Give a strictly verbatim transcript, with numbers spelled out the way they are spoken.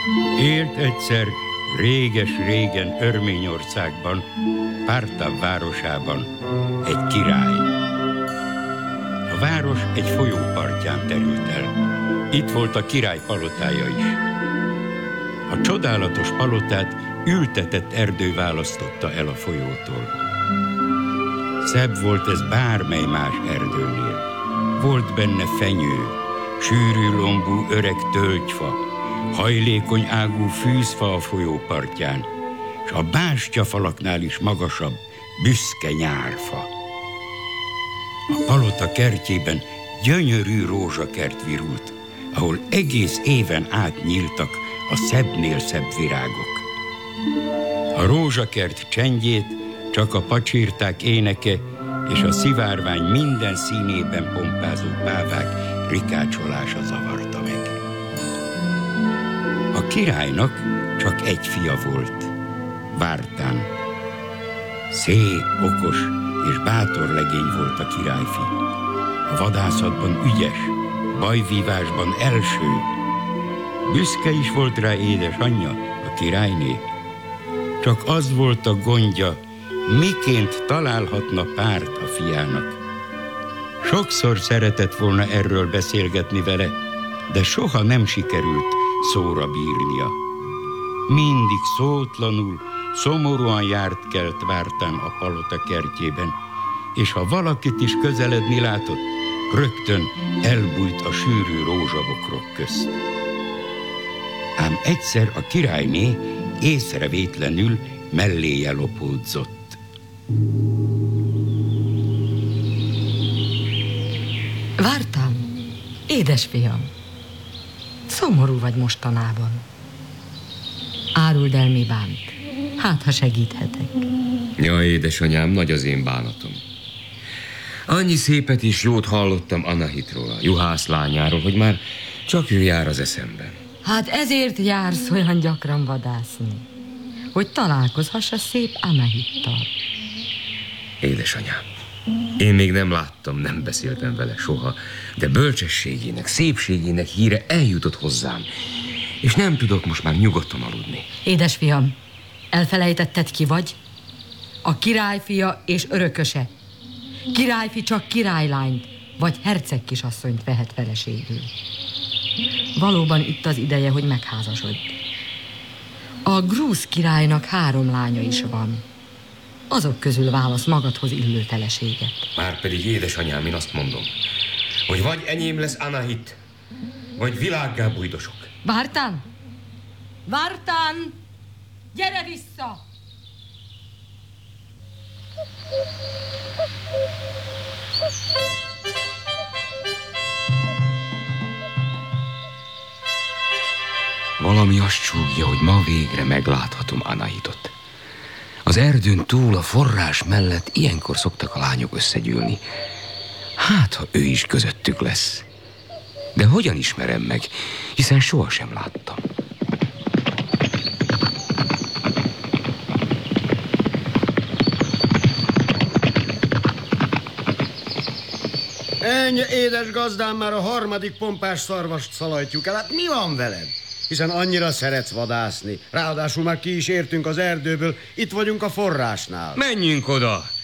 Élt egyszer réges-régen Örményországban, Pártav városában egy király. A város egy folyó partján terült el. Itt volt a király palotája is. A csodálatos palotát ültetett erdő választotta el a folyótól. Szebb volt ez bármely más erdőnél. Volt benne fenyő, sűrű lombú öreg tölgyfa, hajlékony ágú fűzfa a folyó partján, és a bástyafalaknál is magasabb, büszke nyárfa. A palota kertjében gyönyörű rózsakert virult, ahol egész éven át nyíltak a szebbnél szebb virágok. A rózsakert csendjét csak a pacsirták éneke és a szivárvány minden színében pompázó pávák rikácsolása zavarta meg. A királynak csak egy fia volt, Vártán. Szép, okos és bátor legény volt a királyfi. A vadászatban ügyes, bajvívásban első. Büszke is volt rá édesanyja, a királyné. Csak az volt a gondja, miként találhatna párt a fiának. Sokszor szeretett volna erről beszélgetni vele, de soha nem sikerült szóra bírnia. Mindig szótlanul, szomorúan járt kelt Vártán a palota kertjében, és ha valakit is közeledni látott, rögtön elbújt a sűrű rózsabokrok közt. Ám egyszer a királyné észrevétlenül melléje lopódzott. Vártán, édesfiam, szomorú vagy mostanában. Áruld el, mi bánt, hát ha segíthetek. Ja, édesanyám, nagy az én bánatom. Annyi szépet és jót hallottam Anahitról, a juhász lányáról, hogy már csak ő jár az eszemben. Hát ezért jársz olyan gyakran vadászni, hogy találkozhass a szép Anahittal. Édesanyám, én még nem láttam, nem beszéltem vele soha, de bölcsességének, szépségének híre eljutott hozzám, és nem tudok most már nyugodtan aludni. Édesfiam, elfelejtetted, ki vagy? A királyfia és örököse. Királyfi csak királylányt, vagy herceg kisasszonyt vehet feleségül. Valóban itt az ideje, hogy megházasodj. A grúz királynak három lánya is van. Azok közül válasz magadhoz illő feleséget. Márpedig, édesanyám, én azt mondom, hogy vagy enyém lesz Anahit, vagy világgá bújdosok. Vártán! Vártán! Gyere vissza! Valami azt súgja, hogy ma végre megláthatom Anahitot. Az erdőn túl, a forrás mellett ilyenkor szoktak a lányok összegyűlni. Hát, ha ő is közöttük lesz. De hogyan ismerem meg, hiszen sohasem láttam. Ennyi, édes gazdám, már a harmadik pompás szarvast szalajtjuk el. Hát mi van veled? Hiszen annyira szeretsz vadászni. Ráadásul már ki is értünk az erdőből, itt vagyunk a forrásnál. Menjünk oda!